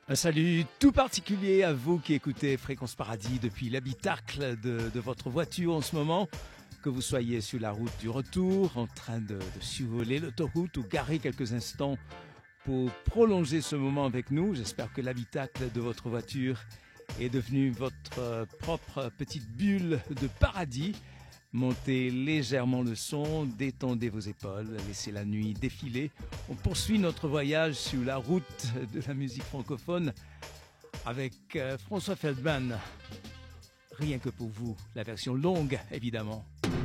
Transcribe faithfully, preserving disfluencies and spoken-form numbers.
Un salut tout particulier à vous qui écoutez Fréquence Paradis depuis l'habitacle de, de votre voiture en ce moment. Que vous soyez sur la route du retour, en train de, de survoler l'autoroute ou garé quelques instants pour prolonger ce moment avec nous. J'espère que l'habitacle de votre voiture est devenu votre propre petite bulle de paradis. Montez légèrement le son, détendez vos épaules, laissez la nuit défiler. On poursuit notre voyage sur la route de la musique francophone avec euh, François Feldman. Rien que pour vous, la version longue évidemment.